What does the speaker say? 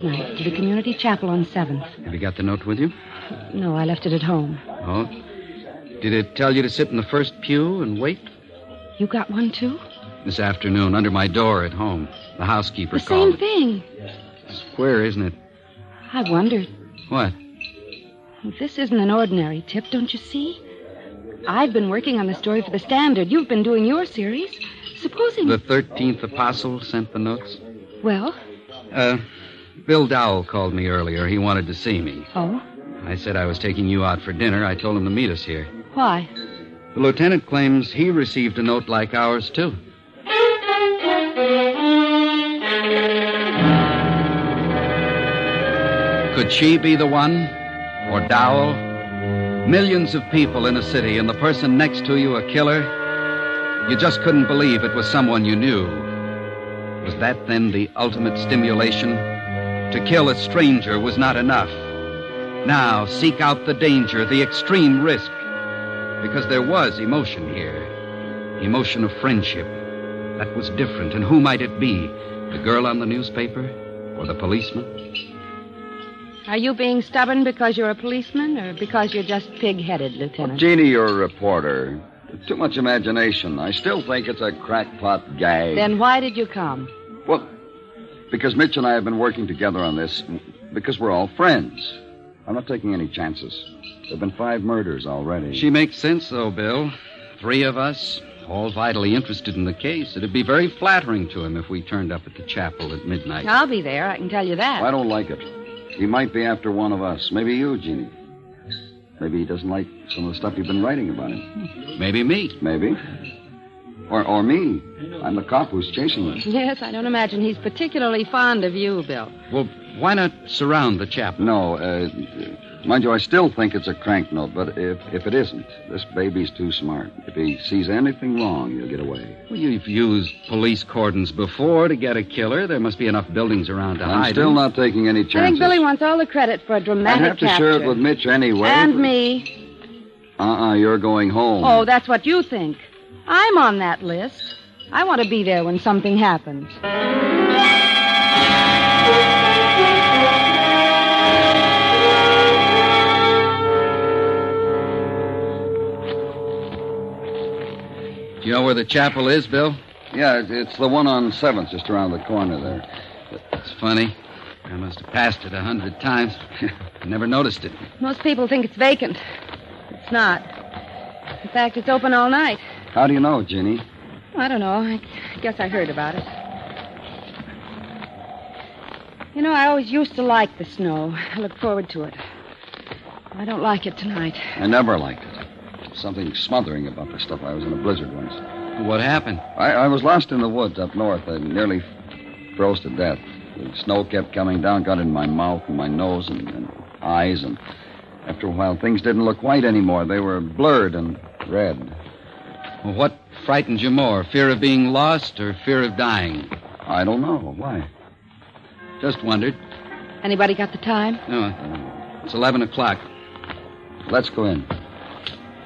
night to the community chapel on 7th. Have you got the note with you? No, I left it at home. Oh? Did it tell you to sit in the first pew and wait? You got one, too? This afternoon, under my door at home. The housekeeper The called. same thing. It's queer, isn't it? I wondered. What? This isn't an ordinary tip, don't you see? I've been working on the story for the Standard. You've been doing your series. Supposing... The 13th apostle sent the notes? Well? Bill Dowell called me earlier. He wanted to see me. Oh? I said I was taking you out for dinner. I told him to meet us here. Why? The lieutenant claims he received a note like ours, too. Could she be the one? Or Dowell? Millions of people in a city, and the person next to you a killer? You just couldn't believe it was someone you knew. Was that then the ultimate stimulation? To kill a stranger was not enough. Now seek out the danger, the extreme risk. Because there was emotion here. Emotion of friendship. That was different. And who might it be? The girl on the newspaper? Or the policeman? Are you being stubborn because you're a policeman or because you're just pig-headed, Lieutenant? Jeannie, you're a reporter. Too much imagination. I still think it's a crackpot gag. Then why did you come? Well, because Mitch and I have been working together on this. Because we're all friends. I'm not taking any chances. There have been 5 murders already. She makes sense, though, Bill. 3 of us, all vitally interested in the case. It'd be very flattering to him if we turned up at the chapel at midnight. I'll be there, I can tell you that. I don't like it. He might be after one of us. Maybe you, Jeannie. Maybe he doesn't like some of the stuff you've been writing about him. Maybe me. Maybe. Or me. I'm the cop who's chasing us. Yes, I don't imagine he's particularly fond of you, Bill. Well, why not surround the chapel? No, mind you, I still think it's a crank note, but if it isn't, this baby's too smart. If he sees anything wrong, he'll get away. Well, you've used police cordons before to get a killer. There must be enough buildings around to hide I'm still him. not taking any chances. I think Billy wants all the credit for a dramatic I'd have to capture. share it with Mitch anyway. And me. You're going home. Oh, that's what you think. I'm on that list. I want to be there when something happens. Do you know where the chapel is, Bill? Yeah, it's the one on 7th, just around the corner there. It's funny. I must have passed it 100 times. I never noticed it. Most people think it's vacant. It's not. In fact, it's open all night. How do you know, Jeannie? I don't know. I guess I heard about it. You know, I always used to like the snow. I look forward to it. I don't like it tonight. I never liked it. Something smothering about the stuff. I was in a blizzard once. What happened? I was lost in the woods up north. I nearly froze to death. The snow kept coming down, got in my mouth and my nose and eyes, and after a while, things didn't look white anymore. They were blurred and red. Well, what frightened you more, fear of being lost or fear of dying? I don't know. Why? Just wondered. Anybody got the time? No, it's 11 o'clock. Let's go in.